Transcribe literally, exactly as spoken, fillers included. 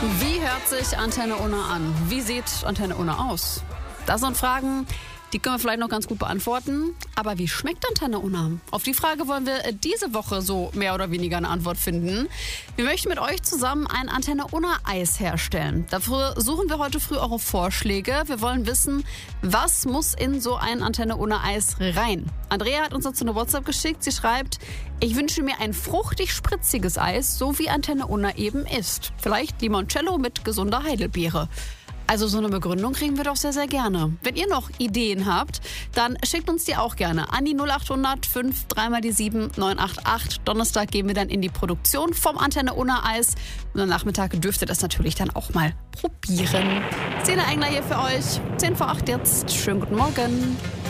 Wie hört sich Antenne Unna an? Wie sieht Antenne Unna aus? Das sind Fragen, die können wir vielleicht noch ganz gut beantworten. Aber wie schmeckt Antenne Unna? Auf die Frage wollen wir diese Woche so mehr oder weniger eine Antwort finden. Wir möchten mit euch zusammen ein Antenne Unna Eis herstellen. Dafür suchen wir heute früh eure Vorschläge. Wir wollen wissen, was muss in so ein Antenne Unna Eis rein? Andrea hat uns dazu eine WhatsApp geschickt. Sie schreibt: Ich wünsche mir ein fruchtig-spritziges Eis, so wie Antenne Unna eben ist. Vielleicht Limoncello mit gesunder Heidelbeere. Also so eine Begründung kriegen wir doch sehr, sehr gerne. Wenn ihr noch Ideen habt, dann schickt uns die auch gerne an die null acht hundert fünf drei mal die sieben neun acht acht. Donnerstag gehen wir dann in die Produktion vom Antenne Unna Eis. Und am Nachmittag dürft ihr das natürlich dann auch mal probieren. Szene Engler hier für euch. zehn vor acht jetzt. Schönen guten Morgen.